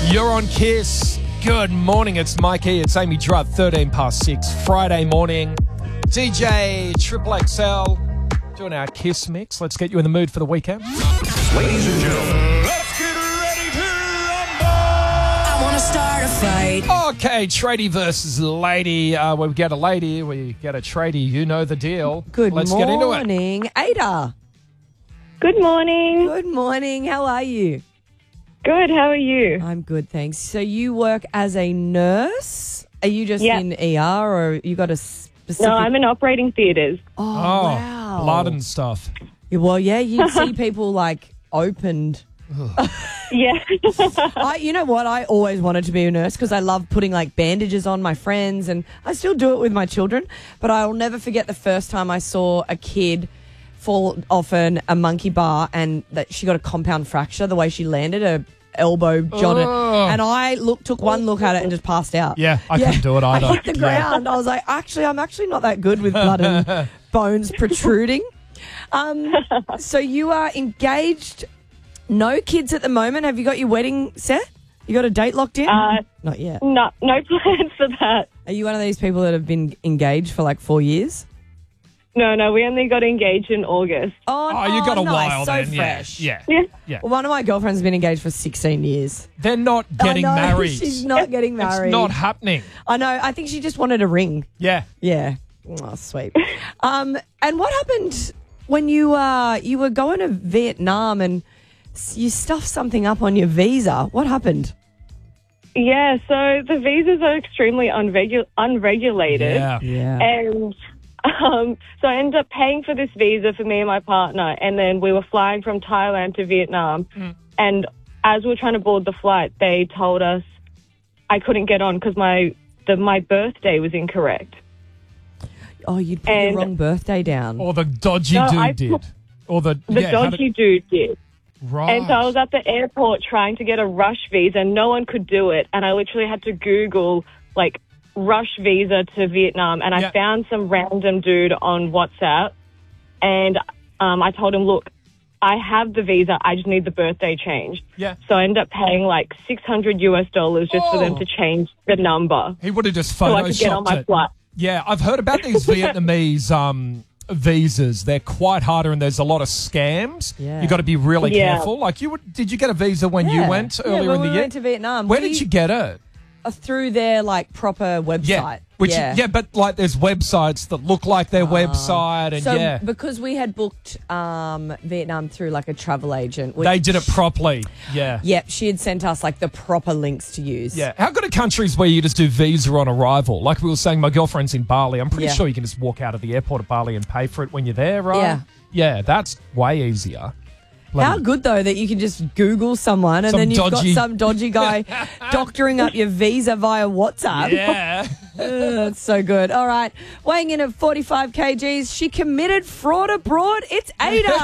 You're on Kiss. Good morning. It's Mikey. It's Amy Drutt, 13 past 6. Friday morning. DJ Triple XL doing our Kiss mix. Let's get you in the mood for the weekend. Ladies and gentlemen, let's get ready to rumble! I want to start a fight. Okay, tradie versus lady. We get a lady, we get a tradie. You know the deal. Good Let's morning, get into it. Ada. Good morning. Good morning. How are you? Good. How are you? I'm good, thanks. So you work as a nurse? Are you just Yeah. in ER or you got a specific... No, I'm in operating theatres. Oh, Oh, wow. blood and stuff. Yeah, well, yeah, you see people like opened. Yeah. You know what? I always wanted to be a nurse because I love putting like bandages on my friends, and I still do it with my children. But I'll never forget the first time I saw a kid fall off a monkey bar and that she got a compound fracture the way she landed, her elbow jotted. Oh. And I took one look at it and just passed out. Yeah, I couldn't do it either. I hit the ground. I was like, I'm actually not that good with blood and bones protruding. So you are engaged. No kids at the moment. Have you got your wedding set? You got a date locked in? Not yet. No plans for that. Are you one of these people that have been engaged for like 4 years? No, we only got engaged in August. Oh, you got a nice. while So then. fresh. Yeah. Yeah. Well, one of my girlfriends has been engaged for 16 years. They're not getting I know, married. She's not getting married. It's not happening. I know. I think she just wanted a ring. Yeah. Yeah. Oh, sweet. And what happened when you were going to Vietnam and you stuffed something up on your visa? What happened? Yeah, so the visas are extremely unregulated. Yeah. Yeah. And so I ended up paying for this visa for me and my partner. And then we were flying from Thailand to Vietnam. And as we were trying to board the flight, they told us I couldn't get on because my birthday was incorrect. Oh, you'd put the wrong birthday down. Or the dodgy No, I dude put- did. Or the Dodgy dude did. Right. And so I was at the airport trying to get a rush visa. No one could do it. And I literally had to Google, like, rush visa to Vietnam. And Yeah. I found some random dude on WhatsApp. And I told him, look, I have the visa. I just need the birthday changed. Yeah. So I ended up paying like $600 just for them Oh. to change the number He would have just so I could get on photoshopped my it. flight. Yeah, I've heard about these Vietnamese visas. They're quite harder and there's a lot of scams. Yeah. You got to be really Yeah. careful. Like did you get a visa when you went earlier when in the we year? went to Vietnam. Where did you get it? Through their like proper website. But like there's websites that look like their website and So because we had booked Vietnam through like a travel agent, which, they did it properly. Yeah. Yep, she had sent us like the proper links to use. Yeah. How good are countries where you just do visa on arrival? Like we were saying, my girlfriend's in Bali. I'm pretty Yeah. sure you can just walk out of the airport at Bali and pay for it when you're there, right? Yeah. Yeah, that's way easier. How good though that you can just Google someone and Some then you've dodgy- got some dodgy guy doctoring up your visa via WhatsApp. Yeah. That's so good. All right. Weighing in at 45 kgs, she committed fraud abroad. It's Ada.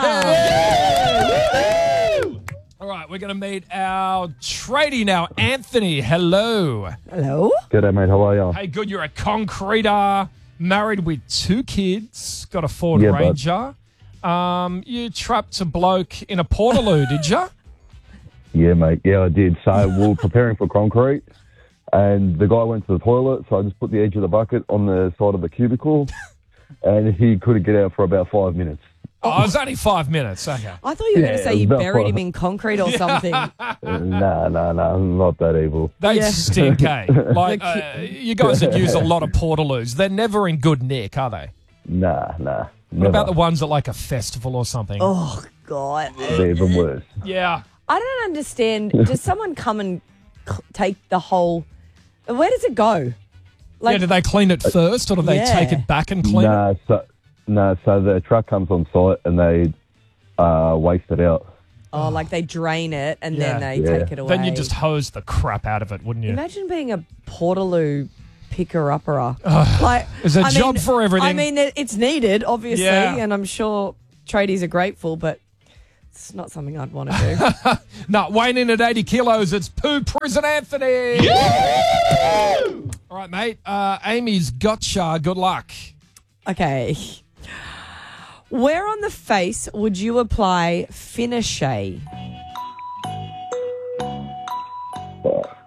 All right, we're going to meet our tradie now, Anthony. Hello. Hello. G'day, mate. How are you? Hey, good. You're a concreter, married with 2 kids, got a Ford Yeah, bud. Ranger. You trapped a bloke in a portaloo, did you? Yeah, mate. Yeah, I did. So we were preparing for concrete, and the guy went to the toilet, so I just put the edge of the bucket on the side of the cubicle, and he couldn't get out for about 5 minutes. Oh, it was only 5 minutes. Okay. I thought you were going to Yeah, say you about buried him five. in concrete or something. Nah, not that evil. They Yeah. stink, eh? Like, you guys that use a lot of portaloos, they're never in good nick, are they? Nah. What about the ones at like a festival or something? Oh, God. They're even worse. Yeah. I don't understand. Does someone come and take the whole... Where does it go? Yeah, do they clean it first or do they Yeah. take it back and clean it? So the truck comes on site and they waste it out. Oh, like they drain it and then Yeah. they Yeah. take it away. Then you just hose the crap out of it, wouldn't you? Imagine being a Portaloo picker-upper. Like, There's a job for everything. I mean, it's needed, obviously, Yeah. and I'm sure tradies are grateful, but it's not something I'd want to do. No, weighing in at 80 kilos, it's Pooh Prison Anthony. All right, mate. Amy's gotcha. Good luck. Okay. Where on the face would you apply Finishea?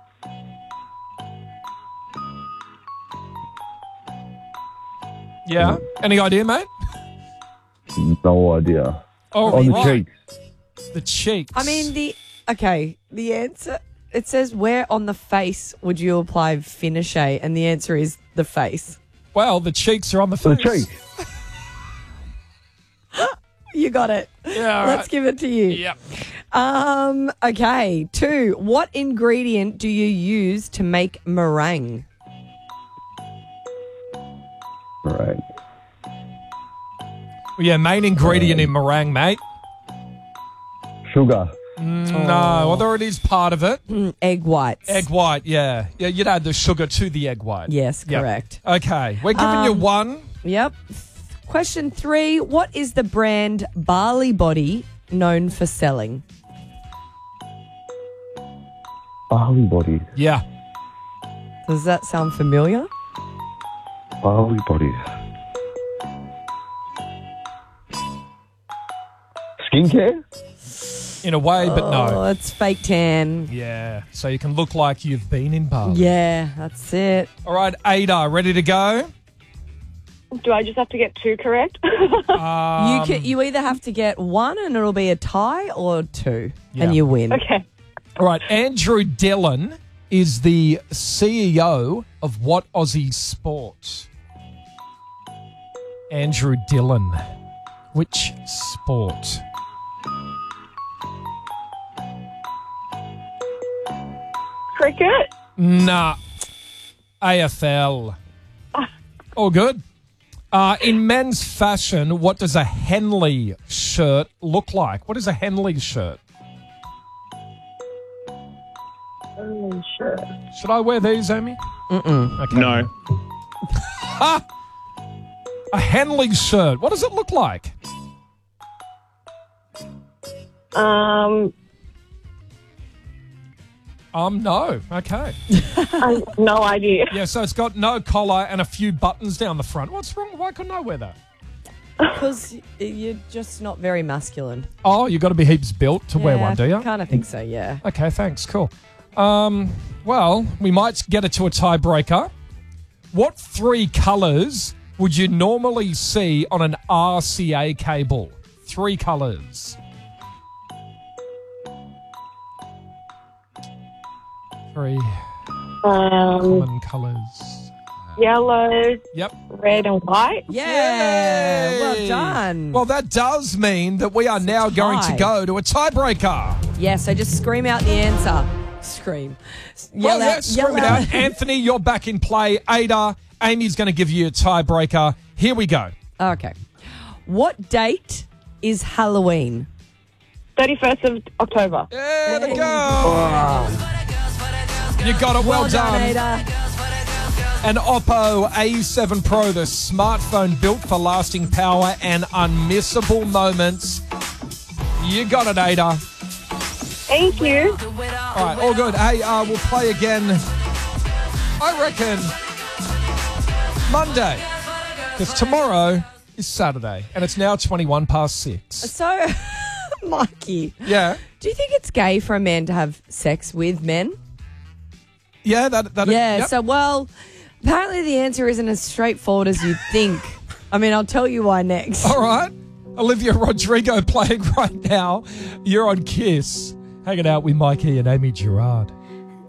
Yeah. Any idea, mate? No idea. Oh, On the right. cheeks. The cheeks. I mean, the answer, it says, where on the face would you apply Finishé? And the answer is the face. Well, the cheeks are on the The face. cheeks. You got it. Yeah, all Let's right. give it to you. Yep. Okay. 2. What ingredient do you use to make meringue? All right. Well, yeah, main ingredient in meringue, mate. Sugar. No, although it is part of it. Egg whites. Egg white, yeah. Yeah, you'd add the sugar to the egg white. Yes, Yep. correct. Okay, we're giving you one. Yep. Question 3. What is the brand Barley Body known for selling? Barley body. Yeah. Does that sound familiar? Barley body. Skincare? In a way, but Oh, no. it's fake tan. Yeah, so you can look like you've been in Bali. Yeah, that's it. All right, Ada, ready to go? Do I just have to get 2 correct? You either have to get 1 and it'll be a tie, or 2 Yeah. and you win. Okay. All right, Andrew Dillon is the CEO of what Aussie sport? Andrew Dillon. Which sport? Cricket? Nah. AFL. All good. In men's fashion, what does a Henley shirt look like? What is a Henley shirt? Oh, sure. Should I wear these, Amy? Okay. No. A Henley shirt. What does it look like? No. Okay. No idea. Yeah, so it's got no collar and a few buttons down the front. What's wrong? Why couldn't I wear that? Because you're just not very masculine. Oh, you got to be heaps built to wear one, do you? Kind of think so, yeah. Okay, thanks. Cool. Well, we might get it to a tiebreaker. What 3 colours would you normally see on an RCA cable? 3 colours. 3 common colours. Yellow, Yep. red, and white. Yeah, well Yay. done. Well, that does mean that we are now going to tie. go to a tiebreaker. Yeah, so just scream out the answer. Scream. Well, yeah, scream it out. Anthony, you're back in play. Ada, Amy's going to give you a tiebreaker. Here we go. Okay. What date is Halloween? 31st of October. There we go. You got it. Well done. Ada. An Oppo A7 Pro, the smartphone built for lasting power and unmissable moments. You got it, Ada. Thank you. All right, all good. Hey, we'll play again, I reckon, Monday. Because tomorrow is Saturday, and it's now 21 past 6. So, Mikey, Yeah. do you think it's gay for a man to have sex with men? Yeah, that Yeah, yep. so, well, apparently the answer isn't as straightforward as you'd think. I mean, I'll tell you why next. All right. Olivia Rodrigo playing right now. You're on KISS, hanging out with Mikey and Amy Gerard.